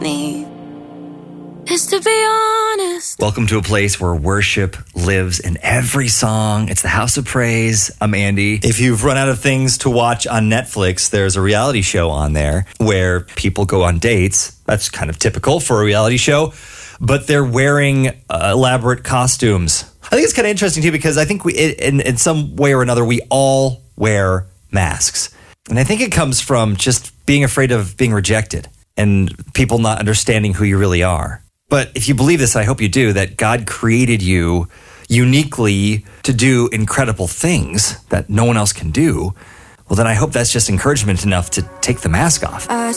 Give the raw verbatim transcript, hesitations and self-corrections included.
me is to be honest. Welcome to a place where worship lives in every song. It's the House of Praise. I'm Andy. If you've run out of things to watch on Netflix, there's a reality show on there where people go on dates. That's kind of typical for a reality show, but they're wearing uh, elaborate costumes. I think it's kind of interesting too, because I think we, in, in some way or another, we all wear masks. And I think it comes from just being afraid of being rejected and people not understanding who you really are. But if you believe this, I hope you do, that God created you uniquely to do incredible things that no one else can do, well, then I hope that's just encouragement enough to take the mask off. I